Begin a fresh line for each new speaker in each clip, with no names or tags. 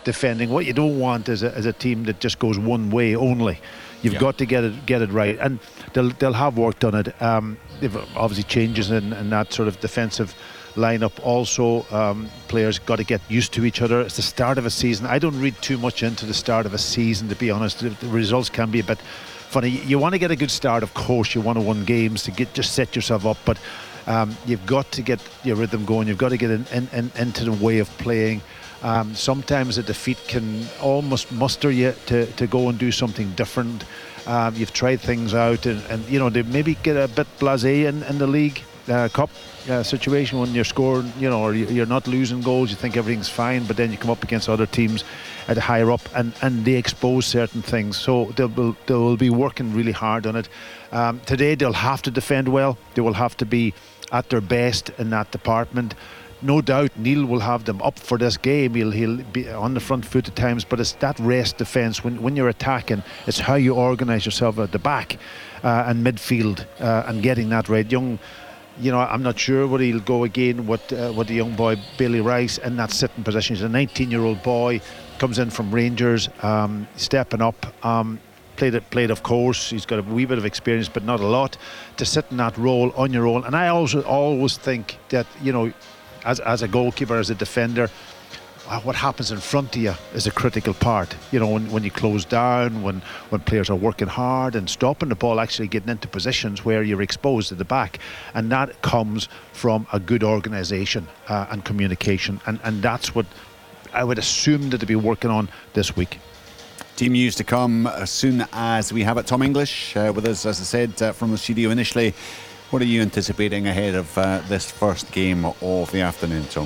defending. What you don't want is a team that just goes one way only. You've got to get it right, and they'll have worked on it. They've obviously changes in that sort of defensive lineup. Also, players got to get used to each other. It's the start of a season. I don't read too much into the start of a season, to be honest. The results can be a bit funny. You want to get a good start, of course. You want to win games to just set yourself up, but you've got to get your rhythm going. You've got to get into the way of playing. Sometimes a defeat can almost muster you to go and do something different. You've tried things out, and they maybe get a bit blasé in the League Cup situation when you're scoring, or you're not losing goals. You think everything's fine, but then you come up against other teams at higher up, and they expose certain things. So they will be working really hard on it. Today they'll have to defend well. They will have to be at their best in that department. No doubt Neil will have them up for this game. He'll be on the front foot at times, but it's that rest defence. When you're attacking, it's how you organise yourself at the back and midfield and getting that right. I'm not sure whether he'll go again with the young boy Bailey Rice in that sitting position. He's a 19-year-old boy, comes in from Rangers, stepping up. Played of course. He's got a wee bit of experience, but not a lot, to sit in that role on your own. And I also always think that as a goalkeeper, as a defender, what happens in front of you is a critical part. When you close down, when players are working hard and stopping the ball, actually getting into positions where you're exposed at the back, and that comes from a good organisation and communication, and that's what I would assume that they'll be working on this week.
Team news to come as soon as we have it. Tom English with us, as I said, from the studio initially. What are you anticipating ahead of this first game of the afternoon, Tom?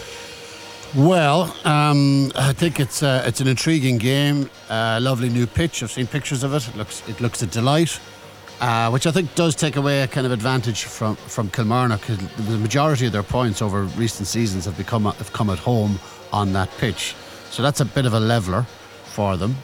Well, I think it's an intriguing game. Lovely new pitch. I've seen pictures of it. It looks a delight, which I think does take away a kind of advantage from Kilmarnock. The majority of their points over recent seasons have come at home on that pitch, so that's a bit of a leveller for them.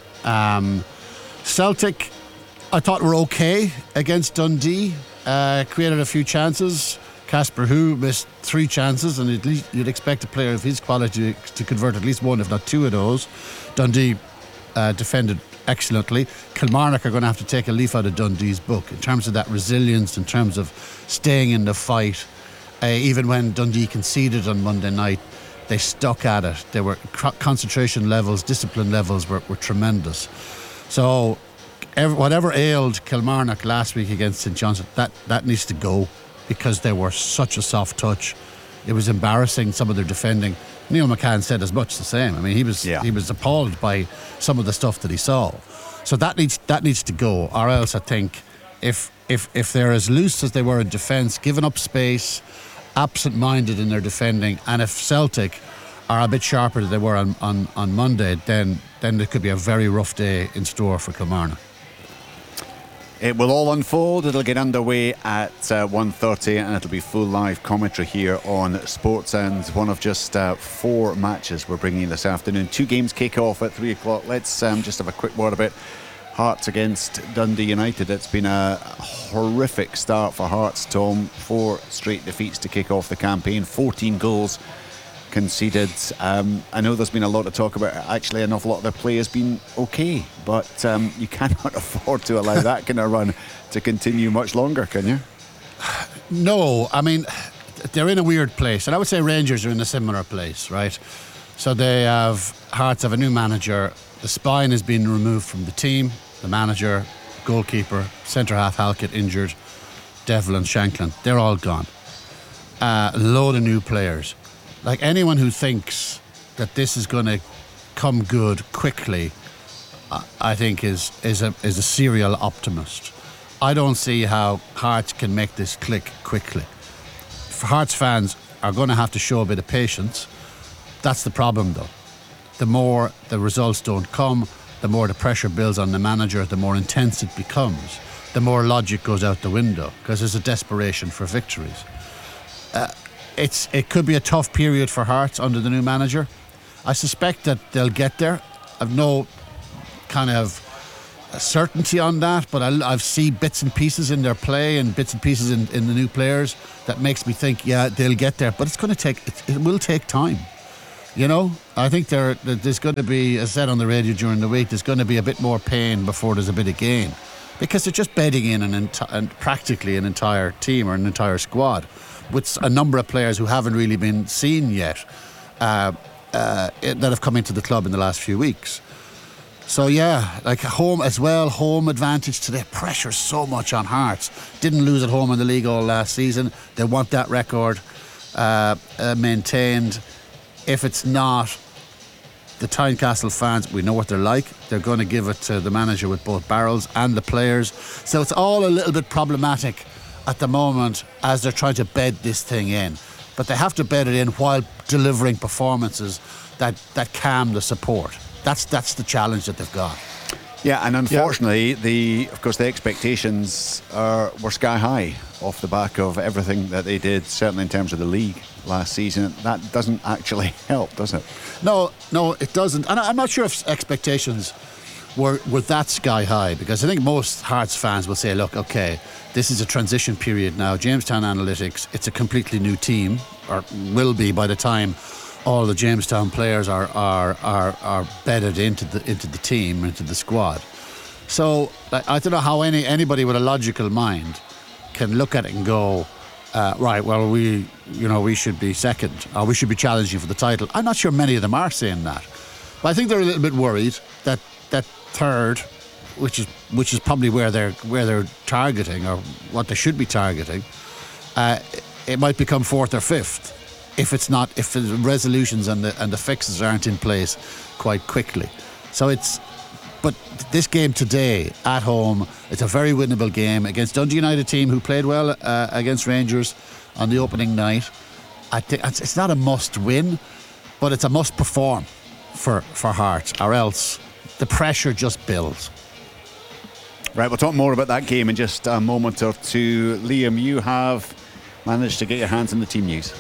Celtic, I thought, were okay against Dundee. Created a few chances. Casper Hu missed 3 chances, and at least you'd expect a player of his quality to convert at least 1, if not 2 of those. Dundee defended excellently. Kilmarnock are going to have to take a leaf out of Dundee's book in terms of that resilience, in terms of staying in the fight. Even when Dundee conceded on Monday night, they stuck at it. They were concentration levels, discipline levels were tremendous. So whatever ailed Kilmarnock last week against St Johnstone, that needs to go, because they were such a soft touch. It was embarrassing, some of their defending. Neil McCann said as much the same. I mean, he was appalled by some of the stuff that he saw. So that needs to go, or else I think if they're as loose as they were in defence, giving up space, absent-minded in their defending, and if Celtic are a bit sharper than they were on Monday, then there could be a very rough day in store for Kilmarnock.
It will all unfold. It'll get underway at 1:30, and it'll be full live commentary here on Sportsound. One of just 4 matches we're bringing this afternoon. 2 games kick off at 3 o'clock. Let's just have a quick word about Hearts against Dundee United. It's been a horrific start for Hearts, Tom. 4 straight defeats to kick off the campaign. 14 goals conceded. I know there's been a lot of talk about actually an awful lot of their play has been okay, but you cannot afford to allow that kind of run to continue much longer, can you?
No, I mean, they're in a weird place, and I would say Rangers are in a similar place, right? So Hearts have a new manager. The spine has been removed from the team. The manager, goalkeeper, centre half Halkett injured, Devlin, Shanklin, they're all gone. A load of new players. Like, anyone who thinks that this is going to come good quickly, I think is a serial optimist. I don't see how Hearts can make this click quickly. Hearts fans are going to have to show a bit of patience. That's the problem, though. The more the results don't come, the more the pressure builds on the manager, the more intense it becomes, the more logic goes out the window, because there's a desperation for victories. It could be a tough period for Hearts under the new manager. I suspect that they'll get there. I've no kind of certainty on that, but I've seen bits and pieces in their play and bits and pieces in the new players that makes me think, yeah, they'll get there. But it will take time. You know, I think there's going to be, as I said on the radio during the week, there's going to be a bit more pain before there's a bit of gain, because they're just bedding in practically an entire team or an entire squad with a number of players who haven't really been seen yet that have come into the club in the last few weeks. So yeah, like home as well, home advantage today. Pressure so much on Hearts. Didn't lose at home in the league all last season. They want that record maintained. If it's not, the Tynecastle fans, we know what they're like. They're going to give it to the manager with both barrels and the players. So it's all a little bit problematic at the moment as they're trying to bed this thing in. But they have to bed it in while delivering performances that calm the support. That's the challenge that they've got.
Yeah, and unfortunately, the expectations were sky high off the back of everything that they did, certainly in terms of the league last season. That doesn't actually help, does it?
No, it doesn't. And I'm not sure if expectations were that sky high, because I think most Hearts fans will say, look, okay, this is a transition period now. Jamestown Analytics, it's a completely new team, or will be by the time all the Jamestown players are bedded into the team, into the squad. So I don't know how anybody with a logical mind can look at it and go, right, well, we should be second, or we should be challenging for the title. I'm not sure many of them are saying that, but I think they're a little bit worried that third, which is probably where they're targeting, or what they should be targeting, it might become fourth or fifth if the resolutions and the fixes aren't in place quite quickly. But this game today at home, it's a very winnable game against Dundee United team who played well against Rangers on the opening night. I think it's not a must win, but it's a must perform for Hearts, or else the pressure just builds.
Right, we'll talk more about that game in just a moment or two. Liam, you have managed to get your hands on the team news.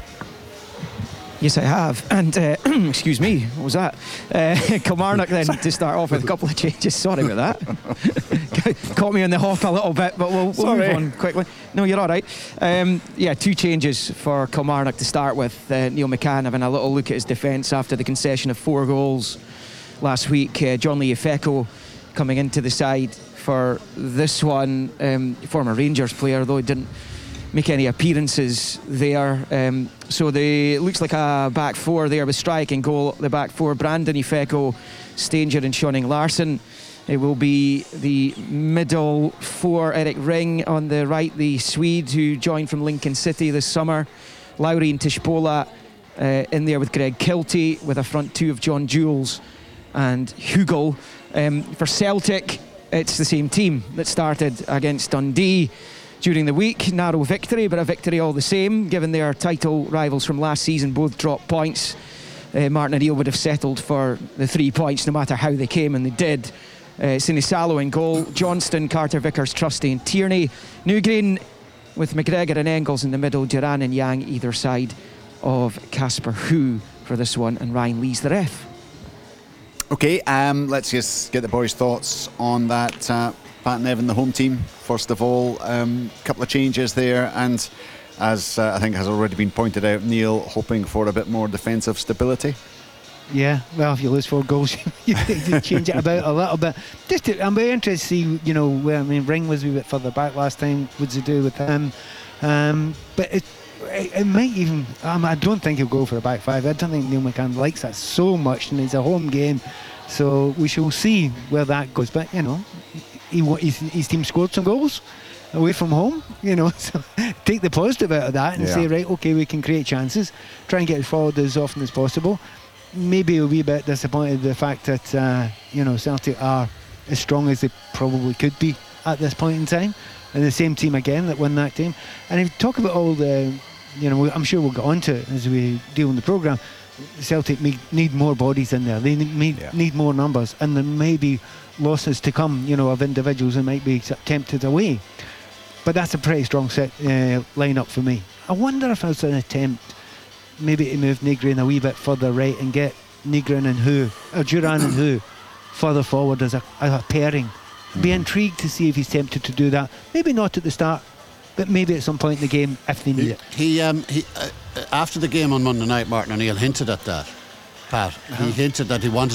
Yes, I have. And, excuse me, what was that? Kilmarnock then, to start off with a couple of changes. Sorry about that. Caught me on the hop a little bit, but we'll move on quickly. No, you're all right. 2 changes for Kilmarnock to start with. Neil McCann having a little look at his defence after the concession of 4 goals last week. John Leofeco coming into the side for this one. Former Rangers player, though he didn't make any appearances there. So it looks like a back 4 there with Strike in goal. The back 4, Brandon Ifeco, Stanger and Shonning Larson. It will be the middle 4, Eric Ring on the right, the Swede who joined from Lincoln City this summer. Lowry and Tishpola in there with Greg Kiltie, with a front 2 of John Jules and Hugo. For Celtic, it's the same team that started against Dundee during the week. Narrow victory, but a victory all the same, given their title rivals from last season both dropped points. Martin O'Neill would have settled for the 3 points no matter how they came, and they did. Sinisalo in goal, Johnston, Carter Vickers, Trusty and Tierney. Newgreen with McGregor and Engels in the middle, Duran and Yang either side of Casper Hu for this one, and Ryan Lee's the ref.
Okay, let's just get the boys' thoughts on that. Pat and Evan, the home team, first of all, couple of changes there, and as I think has already been pointed out, Neil hoping for a bit more defensive stability.
Yeah, well, if you lose 4 goals, you change it about a little bit. I'm very interested to see, Ring was a bit further back last time. What's he do with him? But it might even. I don't think he'll go for a back 5. I don't think Neil McCann likes that so much, and it's a home game, so we shall see where that goes. But his team scored some goals away from home, so take the positive out of that and say, right, okay, we can create chances, try and get it forward as often as possible. Maybe a wee bit disappointed the fact that Celtic are as strong as they probably could be at this point in time, and the same team again that won that game. And if you talk about all the, I'm sure we'll get on to it as we deal in the programme, Celtic need more bodies in there. They need more numbers, and there may be losses to come, of individuals who might be tempted away. But that's a pretty strong set line-up for me. I wonder if there's an attempt maybe to move Nygren a wee bit further right and get Nygren and Duran and Hu further forward as a pairing. Be intrigued to see if he's tempted to do that. Maybe not at the start, but maybe at some point in the game if they need it.
He after the game on Monday night, Martin O'Neill hinted at that. Pat. He hinted that he wanted